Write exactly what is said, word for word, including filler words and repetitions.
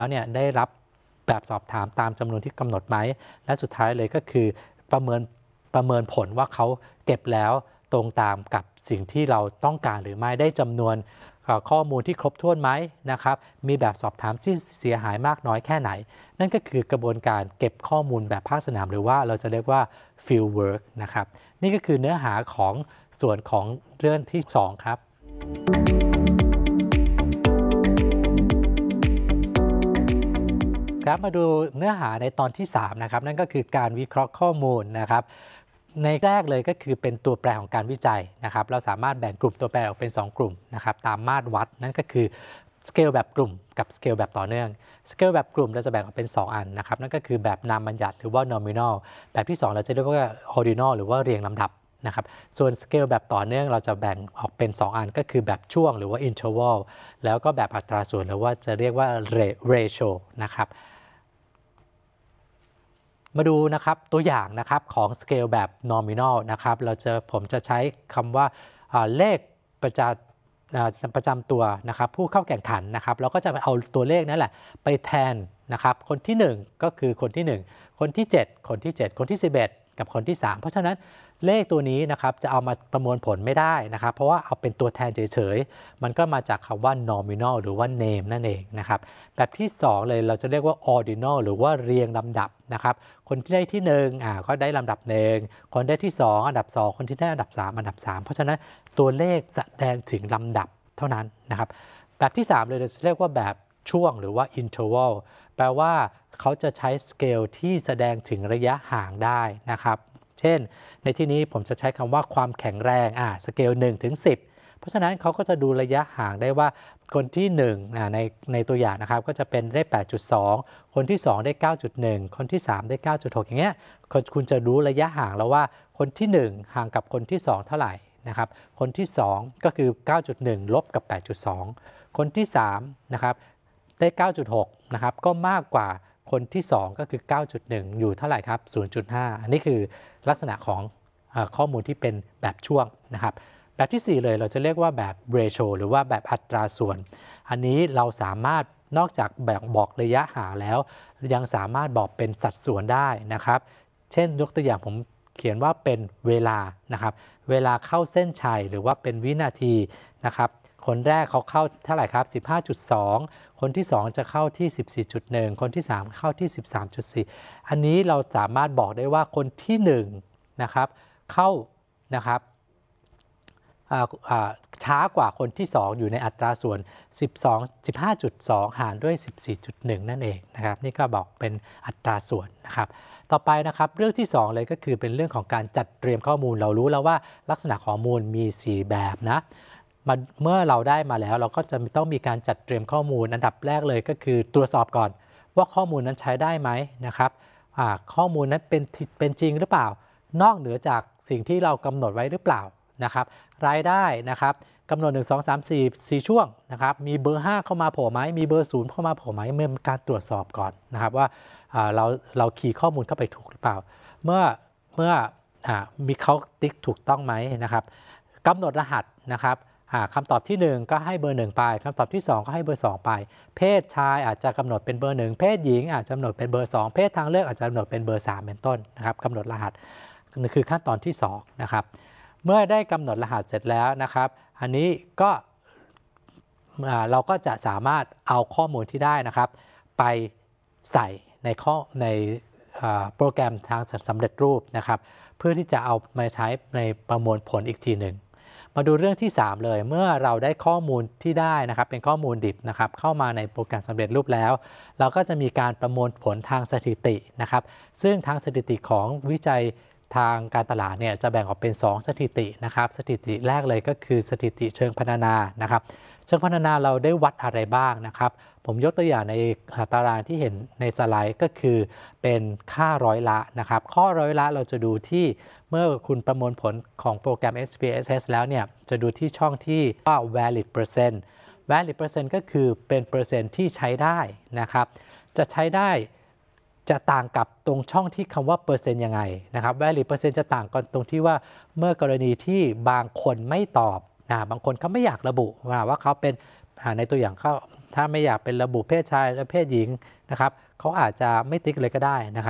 แล้วเนี่ยได้รับแบบสอบถามตามจำนวนที่กำหนดไหมและสุดท้ายเลยก็คือประเมินประเมินผลว่าเขาเก็บแล้วตรงตามกับสิ่งที่เราต้องการหรือไม่ได้จำนวนข้อมูลที่ครบถ้วนไหมนะครับมีแบบสอบถามที่เสียหายมากน้อยแค่ไหนนั่นก็คือกระบวนการเก็บข้อมูลแบบภาคสนามหรือว่าเราจะเรียกว่า field work นะครับนี่ก็คือเนื้อหาของส่วนของเรื่องที่สองครับครับมาดูเนื้อหาในตอนที่สามนะครับนั่นก็คือการวิเคราะห์ข้อมูลนะครับในแรกเลยก็คือเป็นตัวแปรของการวิจัยนะครับเราสามารถแบ่งกลุ่มตัวแปรออกเป็นสองกลุ่มนะครับตามมาตรวัดนั่นก็คือสเกลแบบกลุ่มกับสเกลแบบต่อเนื่องสเกลแบบกลุ่มเราจะแบ่งออกเป็นสองอันนะครับนั่นก็คือแบบนามบัญญัติหรือว่า nominal แบบที่สองเราจะเรียกว่า ordinal หรือว่าเรียงลำดับนะครับส่วนสเกลแบบต่อเนื่องเราจะแบ่งออกเป็นสองอันก็คือแบบช่วงหรือว่า interval แล้วก็แบบอัตราส่วนหรือว่าจะเรียกว่า ratio นะครับมาดูนะครับตัวอย่างนะครับของสเกลแบบ nominal นะครับเราจะผมจะใช้คำว่าเลขประจำประจำตัวนะครับผู้เข้าแข่งขันนะครับเราก็จะเอาตัวเลขนั่นแหละไปแทนนะครับคนที่หนึ่งก็คือคนที่หนึ่งคนที่เจ็ดคนที่เจ็ดคนที่สิบเอ็ดกับคนที่สามเพราะฉะนั้นเลขตัวนี้นะครับจะเอามาประมวลผลไม่ได้นะครับเพราะว่าเอาเป็นตัวแทนเฉยๆมันก็มาจากคำว่า nominal หรือว่า name นั่นเองนะครับแบบที่สองเลยเราจะเรียกว่า ordinal หรือว่าเรียงลำดับนะครับคนที่ได้ที่หนึ่งอ่าก็ได้ลำดับหนึ่งคนได้ที่สองอันดับสองคนที่ได้อันดับสามอันดับสามเพราะฉะนั้นตัวเลขแสดงถึงลำดับเท่านั้นนะครับแบบที่สามเลยเราจะเรียกว่าแบบช่วงหรือว่า interval แปลว่าเขาจะใช้สเกลที่แสดงถึงระยะห่างได้นะครับเช่นในที่นี้ผมจะใช้คำว่าความแข็งแรงอ่าสเกลหนึ่งถึงสิบเพราะฉะนั้นเขาก็จะดูระยะห่างได้ว่าคนที่หนึ่งอ่าในในตัวอย่างนะครับก็จะเป็นได้ แปดจุดสอง คนที่สองได้ เก้าจุดหนึ่ง คนที่สามได้ เก้าจุดหก อย่างเงี้ยคุณจะรู้ระยะห่างแล้วว่าคนที่หนึ่งห่างกับคนที่สองเท่าไหร่นะครับคนที่สองก็คือ เก้าจุดหนึ่ง ลบกับ แปดจุดสอง คนที่สามนะครับได้ เก้าจุดหก นะครับก็มากกว่าคนที่สองก็คือ เก้าจุดหนึ่ง อยู่เท่าไหร่ครับ ศูนย์จุดห้า อันนี้คือลักษณะของเอ่อข้อมูลที่เป็นแบบช่วงนะครับแบบที่สี่เลยเราจะเรียกว่าแบบ ratio หรือว่าแบบอัตราส่วนอันนี้เราสามารถนอกจากแบ่งบอกระยะห่างแล้วยังสามารถบอกเป็นสัดส่วนได้นะครับเช่นยกตัวอย่างผมเขียนว่าเป็นเวลานะครับเวลาเข้าเส้นชัยหรือว่าเป็นวินาทีนะครับคนแรกเขาเข้าเท่าไหร่ครับ สิบห้าจุดสอง คนที่สองจะเข้าที่ สิบสี่จุดหนึ่ง คนที่สามเข้าที่ สิบสามจุดสี่ อันนี้เราสามารถบอกได้ว่าคนที่หนึ่งนะครับเข้านะครับช้ากว่าคนที่สองอยู่ในอัตราส่วน สิบสอง สิบห้าจุดสอง หารด้วย สิบสี่จุดหนึ่ง นั่นเองนะครับนี่ก็บอกเป็นอัตราส่วนนะครับต่อไปนะครับเรื่องที่สองเลยก็คือเป็นเรื่องของการจัดเตรียมข้อมูลเรารู้แล้วว่าลักษณะข้อมูลมีสี่แบบนะเมื่อเราได้มาแล้วเราก็จะต้องมีการจัดเตรียมข้อมูลอันดับแรกเลยก็คือตรวจสอบก่อนว่าข้อมูลนั้นใช้ได้ไหมนะครับข้อมูลนั้นเป็นเป็นจริงหรือเปล่านอกเหนือจากสิ่งที่เรากำหนดไว้หรือเปล่านะครับรายได้นะครับกำหนดหนึ่ง สอง สาม สี่ สี่ช่วงนะครับมีเบอร์ห้าเข้ามาโผล่ไหมมีเบอร์ศูนย์เข้ามาโผล่ไหมเมื่อการตรวจสอบก่อนนะครับว่าเราเราคีย์ข้อมูลเข้าไปถูกหรือเปล่าเมื่อเมื่อมีเขาติ๊กถูกต้องไหมนะครับกำหนดรหัสนะครับคำตอบที่หนึ่งก็ให้เบอร์หนึ่งไปคำตอบที่สองก็ให้เบอร์สองไปเพศชายอาจจะกำหนดเป็นเบอร์หนึ่งเพศหญิงอาจจะกำหนดเป็นเบอร์สองเพศทางเลือกอาจจะกำหนดเป็นเบอร์สามเป็นต้นนะครับกำหนดรหัสนี่คือขั้นตอนที่สองนะครับเมื่อได้กำหนดรหัสเสร็จแล้วนะครับอันนี้ก็เราก็จะสามารถเอาข้อมูลที่ได้นะครับไปใส่ในข้อในโปรแกรมทางสำเร็จรูปนะครับเพื่อที่จะเอามาใช้ในประมวลผลอีกทีหนึ่งมาดูเรื่องที่สามเลยเมื่อเราได้ข้อมูลที่ได้นะครับเป็นข้อมูลดิบนะครับเข้ามาในโปรแกรมสำเร็จรูปแล้วเราก็จะมีการประมวลผลทางสถิตินะครับซึ่งทางสถิติของวิจัยทางการตลาดเนี่ยจะแบ่งออกเป็นสองสถิตินะครับสถิติแรกเลยก็คือสถิติเชิงพรรณนานะครับเชิงพรรณนาเราได้วัดอะไรบ้างนะครับผมยกตัวอย่างในตารางที่เห็นในสไลด์ก็คือเป็นค่าร้อยละนะครับข้อร้อยละเราจะดูที่เมื่อคุณประมวลผลของโปรแกรม เอส พี เอส เอส แล้วเนี่ยจะดูที่ช่องที่ว่า valid percent valid percent ก็คือเป็นเปอร์เซ็นต์ที่ใช้ได้นะครับจะใช้ได้จะต่างกับตรงช่องที่คำว่าเปอร์เซ็นต์ยังไงนะครับ valid percent จะต่างกันตรงที่ว่าเมื่อกรณีที่บางคนไม่ตอบนะบางคนเขาไม่อยากระบุว่าเขาเป็นในตัวอย่างเขาถ้าไม่อยากเป็นระบุเพศชายและเพศหญิงนะครับเขาอาจจะไม่ติ๊กเลยก็ได้นะครับ